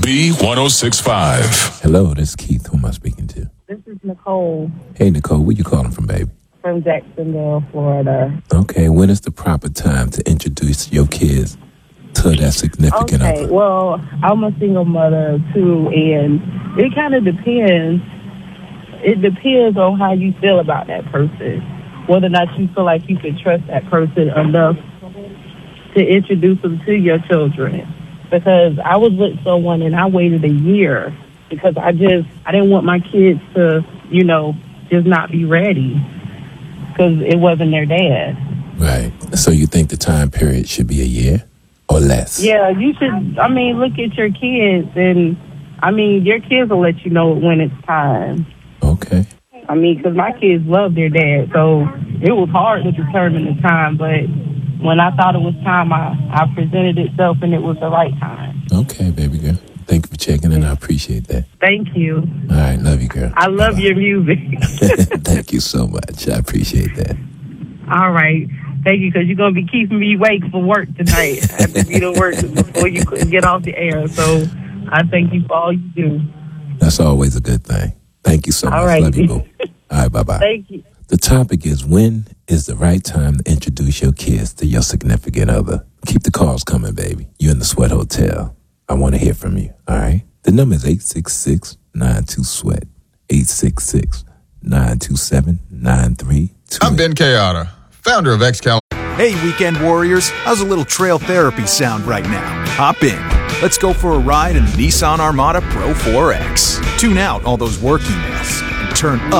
B1065. Hello, this is Keith. Who am I speaking to? This is Nicole Hey, Nicole, where you calling from, baby? from Jacksonville, Florida. Okay, when is the proper time to introduce your kids to that significant Okay, other? well, I'm a single mother too, and it kind of depends. It depends on how you feel about that person, whether or not you feel like you can trust that person enough to introduce them to your children. Because I was with someone and I waited a year because I didn't want my kids to, just not be ready because it wasn't their dad. Right. So you think the time period should be a year or less? Yeah, you should, look at your kids and, your kids will let you know when it's time. Okay. Because my kids love their dad, so it was hard to determine the time, but when I thought it was time, I presented itself and it was the right time. Okay, baby girl. Thank you for checking in. I appreciate that. Thank you. All right, love you, girl. I love your music. Thank you so much. I appreciate that. All right. Thank you, because you're going to be keeping me awake for work tonight. I have to be to work before you get off the air, so I thank you for all you do. That's always a good thing. Thank you so much. All right. Love you, boo. All right, bye-bye. Thank you. The topic is, when is the right time to introduce your kids to your significant other? Keep the calls coming, baby. You're in the Sweat Hotel. I want to hear from you, all right? The number is 866-92-SWEAT, 866-927-9328. I'm Ben Kayada, founder of XCal. Hey, weekend warriors, how's a little trail therapy sound right now? Hop in. Let's go for a ride in the Nissan Armada Pro 4X. Tune out all those work emails and turn up